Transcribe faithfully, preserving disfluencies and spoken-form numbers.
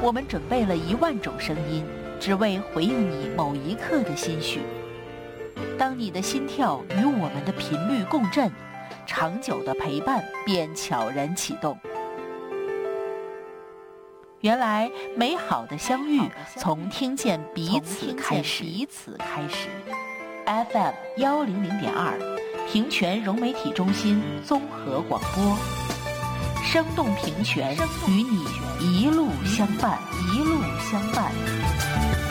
我们准备了一万种声音，只为回应你某一刻的心绪。当你的心跳与我们的频率共振，长久的陪伴便悄然启动。原来美好的相遇从听见彼此开始。彼此开始。F M 幺零零点二，平泉融媒体中心综合广播，生动平泉，与你一路相伴，一路相伴。